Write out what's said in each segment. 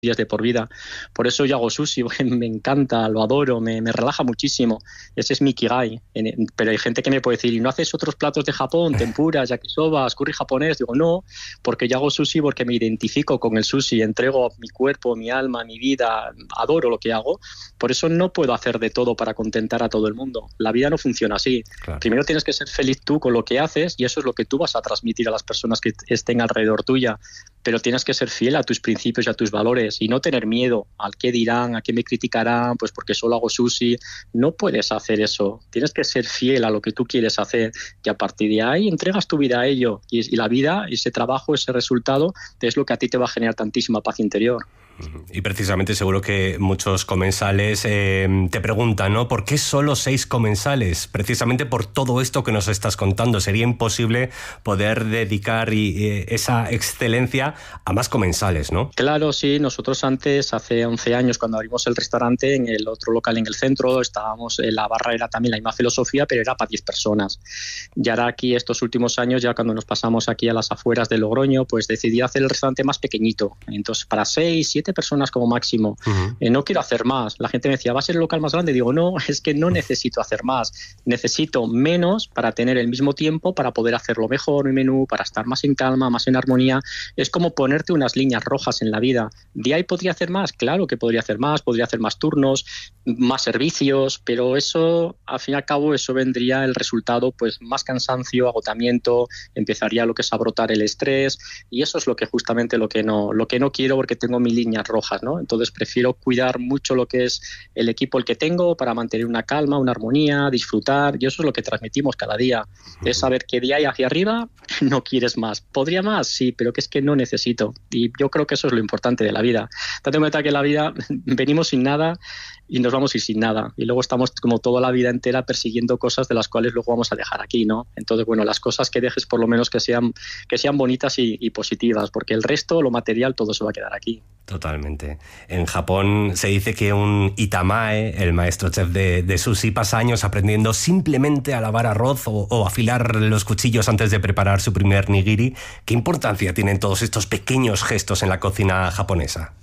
días de por vida. Por eso yo hago sushi, porque me encanta, lo adoro, me relaja muchísimo. Ese es mi ikigai. Pero hay gente que me puede decir, ¿y no haces otros platos de Japón, tempuras, yakisobas, curry japonés? Digo, no, porque yo hago sushi porque me identifico con el sushi, entrego mi cuerpo, mi alma, mi vida, adoro lo que hago. Por eso no puedo hacer de todo para contentar a todo el mundo. La vida no funciona así. Claro. Primero tienes que ser feliz tú con lo que haces y eso es lo que tú vas a transmitir a las personas que estén alrededor tuya. Pero tienes que ser fiel a tus principios y a tus valores y no tener miedo al qué dirán, a qué me criticarán, pues porque solo hago sushi. No puedes hacer eso. Tienes que ser fiel a lo que tú quieres hacer y a partir de ahí entregas tu vida a ello. Y la vida, ese trabajo, ese resultado, es lo que a ti te va a generar tantísima paz interior. Y precisamente seguro que muchos comensales te preguntan, ¿no? ¿Por qué solo 6 comensales? Precisamente por todo esto que nos estás contando. Sería imposible poder dedicar esa excelencia a más comensales, ¿no? Claro, sí. Nosotros antes, hace 11 años, cuando abrimos el restaurante, en el otro local en el centro, estábamos, la barra era también la misma filosofía, pero era para 10 personas. Y ahora aquí, estos últimos años, ya cuando nos pasamos aquí a las afueras de Logroño, pues decidí hacer el restaurante más pequeñito. Entonces, para 6, 7 personas como máximo. No quiero hacer más. La gente me decía, ¿va a ser el local más grande? Digo, no, es que no necesito hacer más. Necesito menos para tener el mismo tiempo, para poder hacerlo mejor, mi menú, para estar más en calma, más en armonía. Es como ponerte unas líneas rojas en la vida. ¿De ahí podría hacer más? Claro que podría hacer más turnos, más servicios, pero eso, al fin y al cabo, eso vendría el resultado, pues más cansancio, agotamiento, empezaría lo que es a brotar el estrés y eso es lo que justamente lo que no quiero porque tengo mi línea rojas, ¿no? Entonces prefiero cuidar mucho lo que es el equipo el que tengo para mantener una calma, una armonía, disfrutar, y eso es lo que transmitimos cada día. Es saber que de ahí hacia arriba no quieres más. ¿Podría más? Sí, pero que es que no necesito. Y yo creo que eso es lo importante de la vida. Date cuenta que la vida venimos sin nada y nos vamos a ir sin nada. Y luego estamos como toda la vida entera persiguiendo cosas de las cuales luego vamos a dejar aquí, ¿no? Entonces, bueno, las cosas que dejes por lo menos que sean bonitas y positivas, porque el resto, lo material, todo se va a quedar aquí. Totalmente. En Japón se dice que un itamae, el maestro chef de sushi, pasa años aprendiendo simplemente a lavar arroz o afilar los cuchillos antes de preparar su primer nigiri. ¿Qué importancia tienen todos estos pequeños gestos en la cocina japonesa?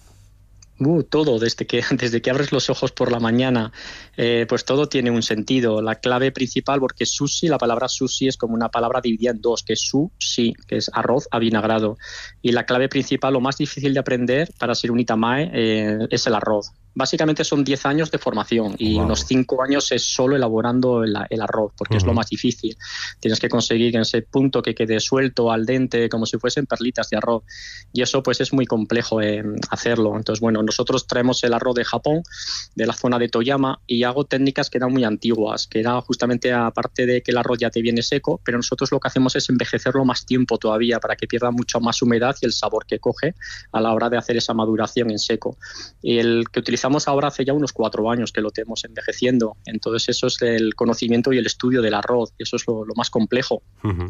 Todo, desde que abres los ojos por la mañana, pues todo tiene un sentido. La clave principal, porque sushi, la palabra sushi es como una palabra dividida en dos, que es sushi, que es arroz avinagrado. Y la clave principal, lo más difícil de aprender para ser un itamae, es el arroz. Básicamente son 10 años de formación y unos 5 años es solo elaborando el arroz, porque es lo más difícil. Tienes que conseguir en ese punto que quede suelto, al dente, como si fuesen perlitas de arroz. Y eso pues es muy complejo hacerlo. Entonces, bueno, nosotros traemos el arroz de Japón, de la zona de Toyama, y hago técnicas que eran muy antiguas, que era justamente, aparte de que el arroz ya te viene seco, pero nosotros lo que hacemos es envejecerlo más tiempo todavía para que pierda mucha más humedad y el sabor que coge a la hora de hacer esa maduración en seco. Y el que utilizamos ahora hace ya unos 4 años que lo tenemos envejeciendo. Entonces eso es el conocimiento y el estudio del arroz, y eso es lo más complejo.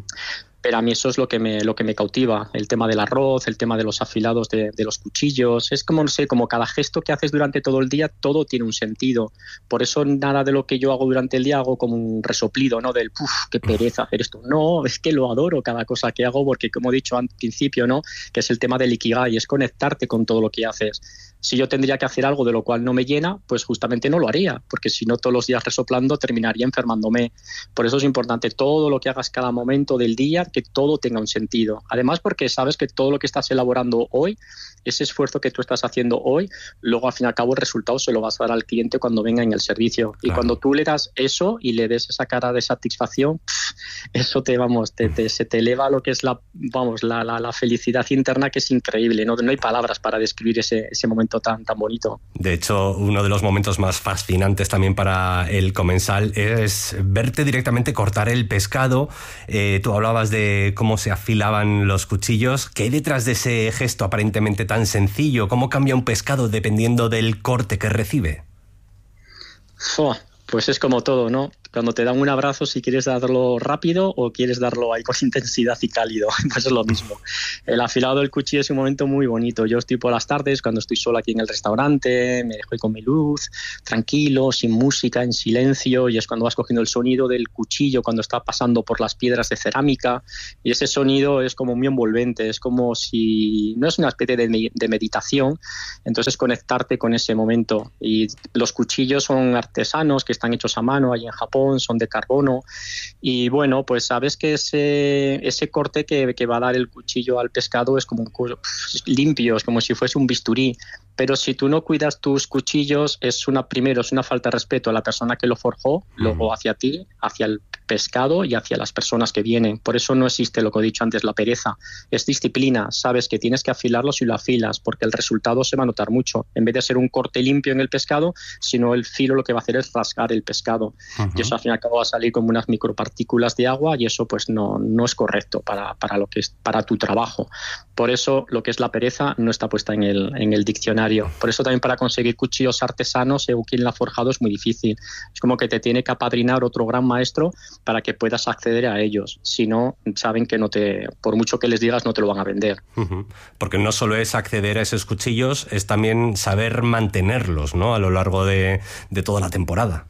Pero a mí eso es lo que me cautiva, el tema del arroz, el tema de los afilados de los cuchillos. Es como, no sé, como cada gesto que haces durante todo el día, todo tiene un sentido. Por eso nada de lo que yo hago durante el día hago como un resoplido, ¿no? Del, qué pereza hacer esto. No, es que lo adoro cada cosa que hago porque, como he dicho al principio, ¿no? Que es el tema del ikigai, es conectarte con todo lo que haces. Si yo tendría que hacer algo de lo cual no me llena, pues justamente no lo haría, porque si no todos los días resoplando terminaría enfermándome. Por eso es importante todo lo que hagas cada momento del día, que todo tenga un sentido. Además, porque sabes que todo lo que estás elaborando hoy, ese esfuerzo que tú estás haciendo hoy, luego al fin y al cabo el resultado se lo vas a dar al cliente cuando venga en el servicio. Claro. Y cuando tú le das eso y le des esa cara de satisfacción, eso se te eleva lo que es la felicidad interna, que es increíble. No hay palabras para describir ese momento tan bonito. De hecho, uno de los momentos más fascinantes también para el comensal es verte directamente cortar el pescado. Tú hablabas de cómo se afilaban los cuchillos. ¿Qué hay detrás de ese gesto aparentemente tan sencillo? ¿Cómo cambia un pescado dependiendo del corte que recibe? Pues es como todo, ¿no? Cuando te dan un abrazo, si quieres darlo rápido o quieres darlo ahí con intensidad y cálido, pues es lo mismo. El afilado del cuchillo es un momento muy bonito. Yo estoy por las tardes, cuando estoy solo aquí en el restaurante, me dejo con mi luz, tranquilo, sin música, en silencio, y es cuando vas cogiendo el sonido del cuchillo cuando está pasando por las piedras de cerámica, y ese sonido es como muy envolvente, es como si, no es una especie de meditación, entonces conectarte con ese momento. Y los cuchillos son artesanos que están hechos a mano ahí en Japón, son de carbono, y bueno, pues sabes que ese corte que va a dar el cuchillo al pescado es como limpio, es como si fuese un bisturí, pero si tú no cuidas tus cuchillos primero es una falta de respeto a la persona que lo forjó, luego hacia ti, hacia el pescado y hacia las personas que vienen. Por eso no existe lo que he dicho antes, la pereza. Es disciplina, sabes que tienes que afilarlo si lo afilas, porque el resultado se va a notar mucho. En vez de ser un corte limpio en el pescado, sino el filo lo que va a hacer es rasgar el pescado. Y eso al fin y al cabo va a salir como unas micropartículas de agua, y eso pues no es correcto para lo que es para tu trabajo. Por eso lo que es la pereza no está puesta en el diccionario. Por eso también para conseguir cuchillos artesanos, según quien la ha forjado, es muy difícil. Es como que te tiene que apadrinar otro gran maestro para que puedas acceder a ellos. Si no, saben que por mucho que les digas, no te lo van a vender. Porque no solo es acceder a esos cuchillos, es también saber mantenerlos, ¿no?, a lo largo de toda la temporada.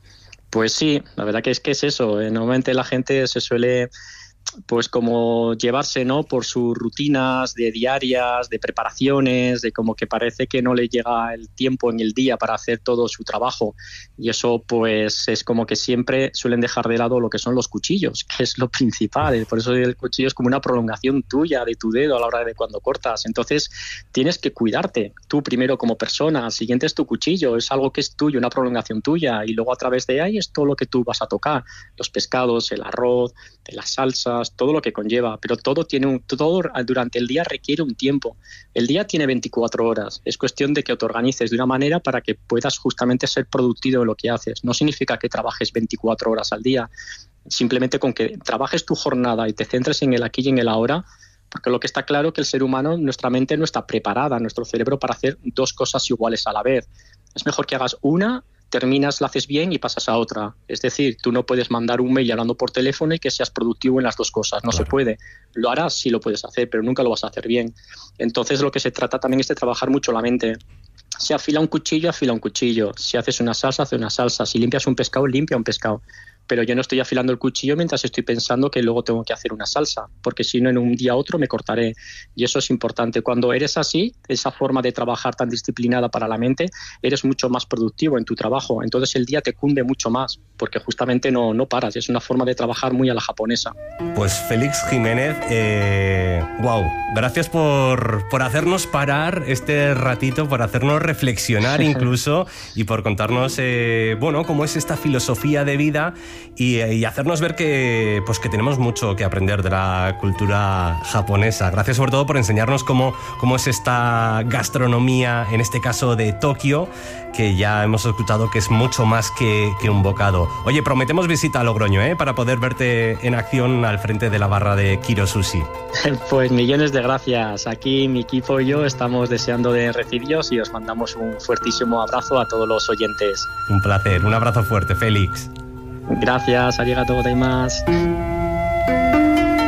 Pues sí, la verdad que es eso. Normalmente la gente se suele pues como llevarse, ¿no?, por sus rutinas de diarias, de preparaciones, de como que parece que no le llega el tiempo en el día para hacer todo su trabajo, y eso pues es como que siempre suelen dejar de lado lo que son los cuchillos, que es lo principal. Por eso el cuchillo es como una prolongación tuya, de tu dedo a la hora de cuando cortas. Entonces tienes que cuidarte tú primero como persona, siguiente es tu cuchillo, es algo que es tuyo, una prolongación tuya, y luego a través de ahí es todo lo que tú vas a tocar, los pescados, el arroz, las salsas, todo lo que conlleva, pero todo durante el día requiere un tiempo. El día tiene 24 horas, es cuestión de que te organices de una manera para que puedas justamente ser productivo en lo que haces. No significa que trabajes 24 horas al día, simplemente con que trabajes tu jornada y te centres en el aquí y en el ahora, porque lo que está claro es que el ser humano, nuestra mente no está preparada, nuestro cerebro, para hacer dos cosas iguales a la vez. Es mejor que hagas una, terminas, la haces bien y pasas a otra. Es decir, tú no puedes mandar un mail hablando por teléfono y que seas productivo en las dos cosas. No claro. Se puede. Lo harás, sí lo puedes hacer, pero nunca lo vas a hacer bien. Entonces lo que se trata también es de trabajar mucho la mente. Si afila un cuchillo, afila un cuchillo. Si haces una salsa, hace una salsa. Si limpias un pescado, limpia un pescado. Pero yo no estoy afilando el cuchillo mientras estoy pensando que luego tengo que hacer una salsa, porque si no, en un día u otro me cortaré. Y eso es importante. Cuando eres así, esa forma de trabajar tan disciplinada para la mente, eres mucho más productivo en tu trabajo. Entonces el día te cunde mucho más, porque justamente no paras. Es una forma de trabajar muy a la japonesa. Pues Félix Jiménez, wow, gracias por hacernos parar este ratito, por hacernos reflexionar incluso, y por contarnos, bueno, cómo es esta filosofía de vida, y hacernos ver que tenemos mucho que aprender de la cultura japonesa. Gracias sobre todo por enseñarnos cómo es esta gastronomía, en este caso de Tokio, que ya hemos escuchado que es mucho más que un bocado. Oye, prometemos visita a Logroño, para poder verte en acción al frente de la barra de Kiro Sushi. Pues millones de gracias. Aquí mi equipo y yo estamos deseando de recibiros, y os mandamos un fuertísimo abrazo a todos los oyentes. Un placer, un abrazo fuerte, Félix. Gracias, arigatou gozaimasu.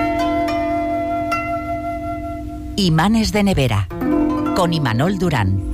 Imanes de nevera, con Imanol Durán.